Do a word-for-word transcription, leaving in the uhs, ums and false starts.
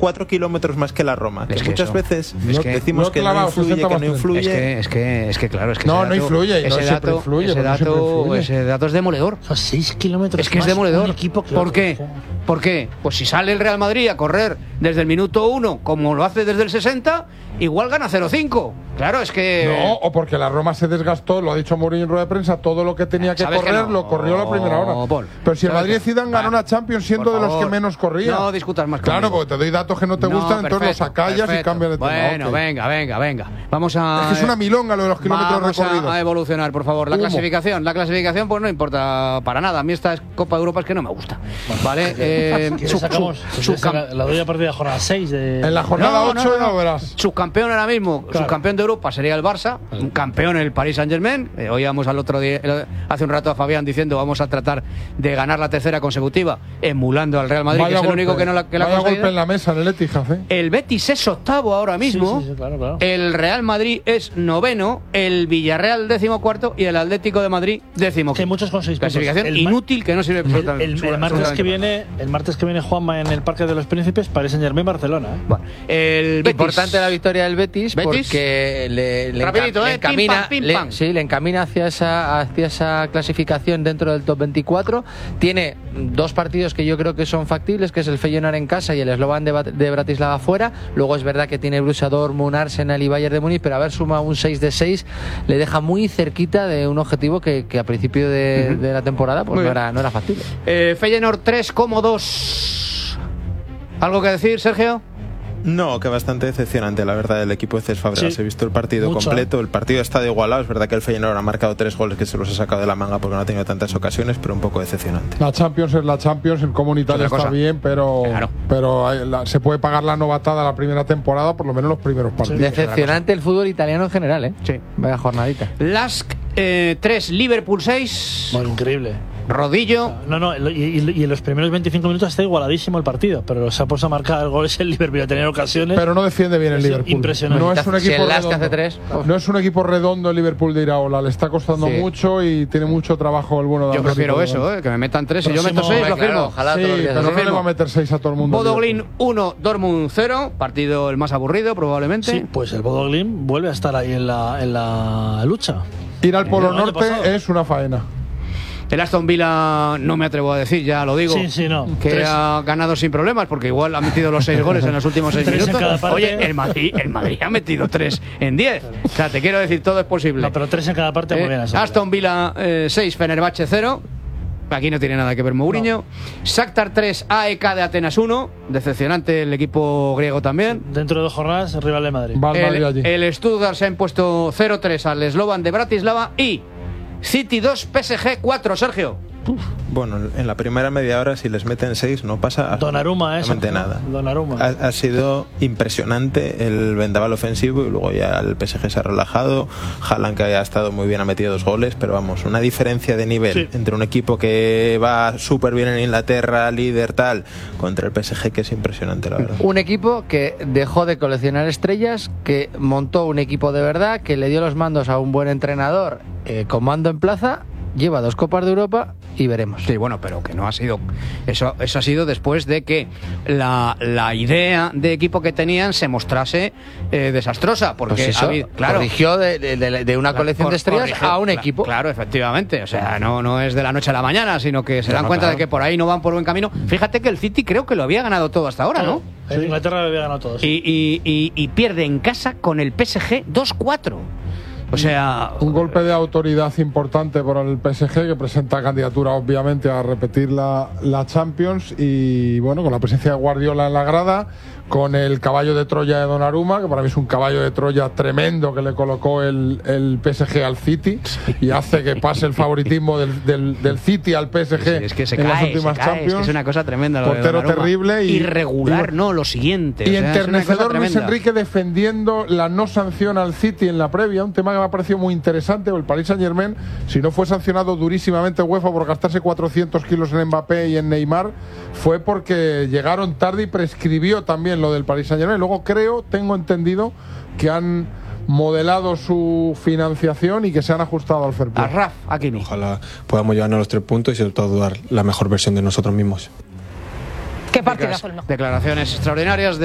cuatro kilómetros más que la Roma. Que es que muchas eso, veces es que, decimos no que no influye, que no influye. Es que, es que, es que claro, es que no, ese no dato, influye, y no ese siempre dato, influye, ese pero no dato, siempre influye. ese dato es demoledor. Son seis kilómetros Es que es más demoledor. un equipo que ¿Por otro. qué? ¿Por qué? Pues si sale el Real Madrid a correr desde el minuto uno, como lo hace desde el sesenta, igual gana cero cinco. Claro, es que... No, o porque la Roma se desgastó, lo ha dicho Mourinho en rueda de prensa, todo lo que tenía que ¿Sabes correr que no? lo corrió a la primera hora. Paul, Pero si el ¿sabes Madrid que- Zidane ganó Vale. una Champions siendo Por de los que favor, menos corría. no discutas más Claro, conmigo. porque te doy datos que no te No, gustan, entonces los perfecto, acallas y perfecto. cambian de tema. Bueno, Ok. venga, venga, venga. Vamos a... Es que es una milonga lo de los kilómetros Vamos recorridos. a, a evolucionar, por favor. La Humo. clasificación, la clasificación pues no importa para nada. A mí esta es Copa de Europa es que no me gusta. ¿Vale? Eh, ¿Quieres sub- sacamos? sub- Pues subcam- esa la, la doy a partir de la jornada seis. De... En la jornada No, ocho no, ya no. lo verás. Subcampeón ahora mismo, Claro. subcampeón de Europa sería el Barça, un campeón el Paris Saint-Germain. Eh, oíamos al otro día, el- hace un rato a Fabián diciendo vamos a tratar de ganar la tercera consecutiva, emulando al Real Madrid, Vaya que es el golpe, único que no la, que la ha vaya golpe conseguido. en la mesa en el Etihad, ¿eh? El Betis es octavo ahora mismo. Sí, sí, sí, claro, claro. El Real Madrid es noveno, el Villarreal décimo cuarto y el Atlético de Madrid décimo. Que hay muchos con seis puntos. Clasificación El ma- inútil que no sirve El, absolutamente- el- el martes absolutamente que para viene, el martes que viene Juanma en el Parque de los Príncipes, Paris Saint-Germain Barcelona. ¿eh? Bueno, el Betis. Importante la victoria del Betis, Betis. porque le, le, Rapidito, enca- le ¿eh? Pim, encamina, pam, pim, le- pam. sí, le encamina hacia esa, hacia esa clasificación dentro del top veinticuatro. Tiene dos partidos que yo creo que son factibles, que es el Feyenoord en casa y el Slovan de, Bat- de Bratislava fuera. Luego es verdad que tiene Borussia Dortmund, Arsenal y Bayern de Múnich, pero haber sumado un seis de seis le deja muy cerquita de un objetivo que, que a principio de, Ujú. de la temporada pues Muy no bien. era, no era factible. Eh, Feyenoord tres como dos. ¿Algo que decir, Sergio? No, que bastante decepcionante, la verdad, el equipo de Cesc Fabregas. Sí. He visto el partido Mucho, completo, el partido ha estado igualado. Es verdad que el Feyenoord ha marcado tres goles que se los ha sacado de la manga porque no ha tenido tantas ocasiones, pero un poco decepcionante. La Champions es la Champions, el comunitario Otra está cosa. bien, pero, Claro. pero hay- la- se puede pagar la novatada la primera temporada, por lo menos los primeros partidos. Decepcionante el fútbol italiano en general, ¿eh? Sí. Vaya jornadita. Lask eh, tres, Liverpool seis. Bueno, increíble. Rodillo. No, no, y, y- y en los primeros veinticinco minutos está igualadísimo el partido, pero se ha puesto a marcar el gol es el Liverpool, a tener ocasiones. Pero no defiende bien el Es Liverpool. impresionante. No es un Si equipo el Lask redondo. hace tres, uf. No es un equipo redondo el Liverpool de Iraola. Le está costando Sí. mucho y tiene mucho trabajo el bueno de Yo Alberto prefiero Rodón. eso, eh, que me metan tres y yo Próximo- meto seis, lo Claro, firmo. ojalá Sí, todos los días pero así. no le va a meter seis a todo el mundo. Bodoglin uno, Dortmund cero. Partido el más aburrido, probablemente. Sí, pues el Bodo Glimt vuelve a estar ahí en la, en la lucha. Ir al Polo El año Norte pasado. es una faena. El Aston Villa no me atrevo a decir, ya lo digo. Sí, sí, no. Que Tres. ha ganado sin problemas, porque igual ha metido los seis goles en los últimos seis Tres en minutos. cada parte. Oye, el Madrid, el Madrid ha metido tres en diez. O sea, te quiero decir, todo es posible. No, pero tres en cada parte, muy Eh, bien. eso. Aston Villa seis, Fenerbahce cero. Aquí no tiene nada que ver Mourinho. Shakhtar tres, A E K de Atenas uno. Decepcionante el equipo griego también. Dentro de dos jornadas, rival de Madrid. Va al Madrid allí. El, el Stuttgart se ha impuesto cero tres al Slovan de Bratislava y City dos, P S G cuatro, Sergio. Bueno, en la primera media hora, si les meten seis, no pasa Donnarumma, eso. absolutamente nada. Donnarumma. Ha, ha sido impresionante el vendaval ofensivo y luego ya el P S G se ha relajado. Haaland, que había estado muy bien, ha metido dos goles, pero vamos, una diferencia de nivel Sí. entre un equipo que va súper bien en Inglaterra, líder tal, contra el P S G, que es impresionante, la verdad. Un equipo que dejó de coleccionar estrellas, que montó un equipo de verdad, que le dio los mandos a un buen entrenador eh, con mando en plaza, lleva dos Copas de Europa y veremos. Sí, bueno, pero que no ha sido. Eso, eso ha sido después de que la, la idea de equipo que tenían se mostrase eh, desastrosa. Porque Pues eso, ha habido- claro, corrigió de, de- de- de una Claro, colección cor- de estrellas corrigió, a un cla- equipo. Claro, efectivamente. O sea, no, no es de la noche a la mañana, sino que se No, dan no, cuenta claro. de que por ahí no van por buen camino. Fíjate que el City creo que lo había ganado todo hasta ahora, ¿no? En Inglaterra le había ganado todos. Y, y- y- y pierde en casa con el P S G dos cuatro. O sea, Un golpe de autoridad importante por el P S G, que presenta candidatura obviamente a repetir la, la Champions, y bueno, con la presencia de Guardiola en la grada, con el caballo de Troya de Donnarumma, que para mí es un caballo de Troya tremendo que le colocó el, el P S G al City y hace que pase el favoritismo del, del, del City al P S G es que se en cae, las se últimas cae, es, Champions. que es una cosa tremenda. Lo de Portero Donnarumma. terrible y irregular, y- no, lo siguiente. Y o sea, es una cosa enternecedor Luis tremenda. Enrique defendiendo la no sanción al City en la previa, un tema que me ha parecido muy interesante. El Paris Saint-Germain, si no fue sancionado durísimamente UEFA por gastarse cuatrocientos kilos en Mbappé y en Neymar, fue porque llegaron tarde y prescribió también lo del Paris Saint-Germain. Luego creo, tengo entendido, que han modelado su financiación y que se han ajustado al fair play. A Raf, Hakimi. Ojalá podamos llevarnos los tres puntos y sobre todo dar la mejor versión de nosotros mismos. Qué partidazo el mejor. Declaraciones extraordinarias.